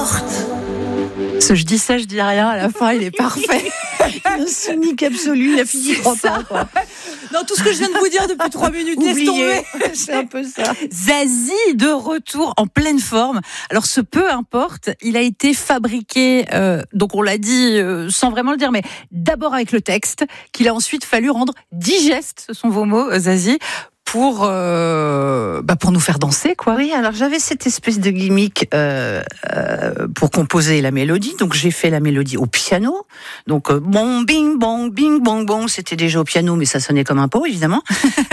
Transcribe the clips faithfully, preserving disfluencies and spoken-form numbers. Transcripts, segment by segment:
importe. Ce je dis ça, je dis rien, à la fin, il est parfait. Un cynique absolu, la fille n'y croit pas, quoi. Non, tout ce que je viens de vous dire depuis trois minutes, laisse tomber. C'est un peu ça. Zazie, de retour en pleine forme. Alors, ce peu importe, il a été fabriqué, euh, donc on l'a dit euh, sans vraiment le dire, mais d'abord avec le texte, qu'il a ensuite fallu rendre digeste, ce sont vos mots, Zazie, pour euh, bah pour nous faire danser, quoi. Oui, alors j'avais cette espèce de gimmick euh, euh, pour composer la mélodie. Donc j'ai fait la mélodie au piano. Donc euh, bon, bing, bong, bing, bong, bong. C'était déjà au piano, mais ça sonnait comme un pot, évidemment.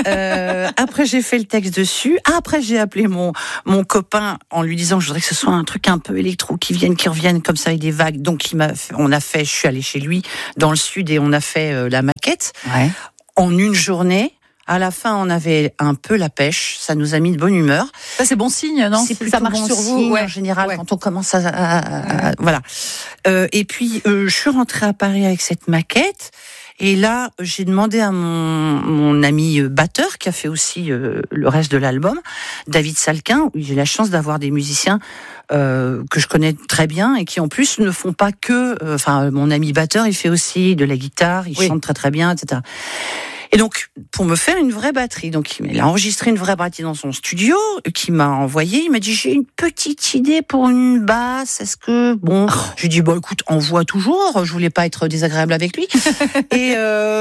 euh, après j'ai fait le texte dessus. Après j'ai appelé mon mon copain en lui disant que je voudrais que ce soit un truc un peu électro, qui vienne, qui revienne comme ça avec des vagues. Donc il m'a, on a fait. Je suis allée chez lui dans le sud et on a fait euh, la maquette Ouais. en une journée. À la fin, on avait un peu la pêche. Ça nous a mis de bonne humeur. Ça, c'est bon signe, non? C'est Ça marche bon sur vous, signe, ouais. en général, Ouais. quand on commence à, à, à, à voilà. Euh, et puis, euh, je suis rentrée à Paris avec cette maquette. Et là, j'ai demandé à mon, mon ami batteur, qui a fait aussi euh, le reste de l'album, David Salquin, où j'ai la chance d'avoir des musiciens euh, que je connais très bien et qui en plus ne font pas que... Enfin, euh, mon ami batteur, il fait aussi de la guitare, il Oui. chante très très bien, et cetera. Et donc, pour me faire une vraie batterie, donc il a enregistré une vraie batterie dans son studio, qui m'a envoyé, il m'a dit, j'ai une petite idée pour une basse, est-ce que, bon, je lui ai dit, bon, écoute, envoie toujours, je voulais pas être désagréable avec lui. Et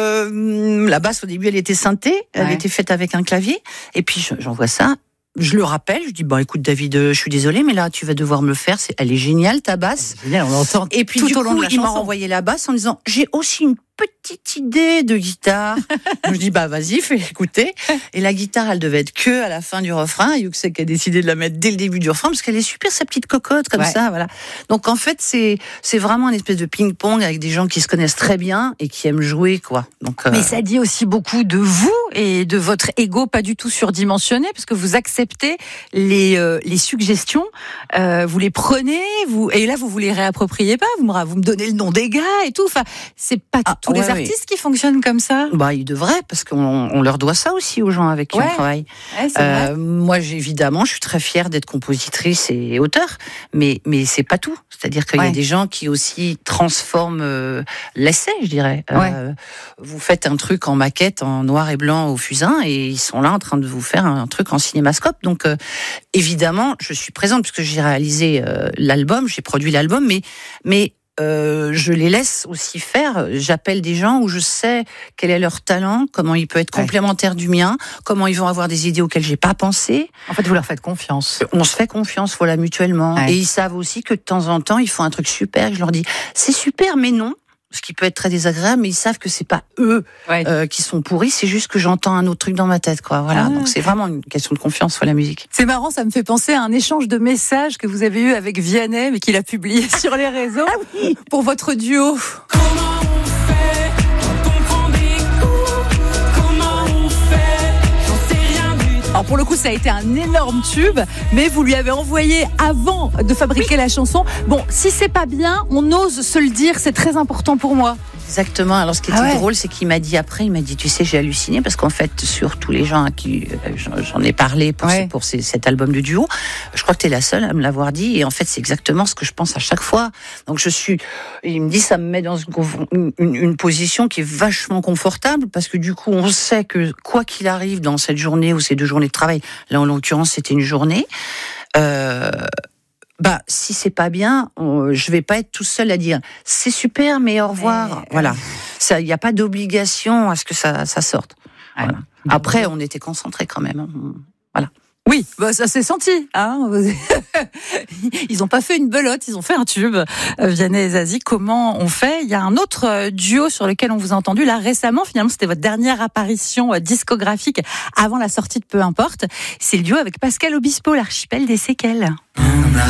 euh, la basse, au début, elle était synthé, elle Ouais. était faite avec un clavier, et puis j'envoie ça. Je le rappelle, je dis, bon, écoute, David, je suis désolée, mais là, tu vas devoir me le faire, c'est, elle est géniale, ta basse. Génial, on l'entend Et puis, tout du au long coup, de la il m'a chanson. renvoyé la basse en disant, j'ai aussi une petite idée de guitare. Je dis, bah, vas-y, fais écouter. Et la guitare, elle devait être que à la fin du refrain. Yuxek a décidé de la mettre dès le début du refrain parce qu'elle est super, sa petite cocotte, comme Ouais. ça, voilà. Donc, en fait, c'est, c'est vraiment une espèce de ping-pong avec des gens qui se connaissent très bien et qui aiment jouer, quoi. Donc, euh, Mais ça dit aussi beaucoup de vous et de votre ego pas du tout surdimensionné, parce que vous acceptez les, euh, les suggestions, euh, vous les prenez, vous, et là vous vous les réappropriez pas, vous me, vous me donnez le nom des gars et tout. Enfin, c'est pas Ah, tous les ouais, artistes qui fonctionnent comme ça. bah, ils devraient, parce qu'on on leur doit ça aussi aux gens avec qui Ouais. on travaille. Ouais, c'est Euh, vrai. moi, j'ai, évidemment, je suis très fière d'être compositrice et auteur, mais mais c'est pas tout. C'est-à-dire qu'il y Ouais. a des gens qui aussi transforment euh, l'essai, je dirais. Ouais. Euh, vous faites un truc en maquette, en noir et blanc au fusain, et ils sont là en train de vous faire un truc en cinémascope. Donc, euh, évidemment, je suis présente puisque j'ai réalisé euh, l'album, j'ai produit l'album, mais mais Euh, je les laisse aussi faire. J'appelle des gens où je sais quel est leur talent, comment il peut être Ouais. complémentaire du mien, comment ils vont avoir des idées auxquelles j'ai pas pensé. En fait, vous leur faites confiance. On se fait confiance, voilà, mutuellement. Ouais. Et ils savent aussi que de temps en temps, ils font un truc super. Je leur dis, c'est super, mais non. Ce qui peut être très désagréable, mais ils savent que c'est pas eux Ouais. euh, qui sont pourris, c'est juste que j'entends un autre truc dans ma tête, quoi. Voilà. Ah. Donc c'est vraiment une question de confiance, voilà, la musique. C'est marrant, ça me fait penser à un échange de messages que vous avez eu avec Vianney, mais qu'il a publié sur les réseaux pour votre duo. Comment on fait quand on prend des coups? Comment on fait? J'en sais rien du tout. Alors pour le coup, ça a été un énorme tube, mais vous lui avez envoyé avant de fabriquer la chanson. Bon, si c'est pas bien, on ose se le dire, c'est très important pour moi. Exactement. Alors, ce qui était Ah ouais. drôle, c'est qu'il m'a dit après, il m'a dit, tu sais, j'ai halluciné parce qu'en fait, sur tous les gens à qui euh, j'en- j'en ai parlé pour, Ouais. ce- pour ces- cet album de duo, je crois que t'es la seule à me l'avoir dit. Et en fait, c'est exactement ce que je pense à chaque fois. Donc, je suis, il me dit, ça me met dans une, conf- une, une- une position qui est vachement confortable parce que du coup, on sait que quoi qu'il arrive dans cette journée ou ces deux journées de travail, là, en l'occurrence, c'était une journée, euh, bah, si c'est pas bien, on, je vais pas être tout seul à dire c'est super, mais au revoir. Mais, Voilà. Ça, il n'y a pas d'obligation à ce que ça, ça sorte. Ouais. Voilà. Après, on était concentrés quand même. hein. Voilà. Oui, bah ça s'est senti. Hein. Ils n'ont pas fait une belote, ils ont fait un tube. Euh, Vianney et Zazie, comment on fait? Il y a un autre euh, duo sur lequel on vous a entendu là récemment. Finalement, c'était votre dernière apparition euh, discographique avant la sortie de Peu importe. C'est le duo avec Pascal Obispo, l'archipel des séquelles.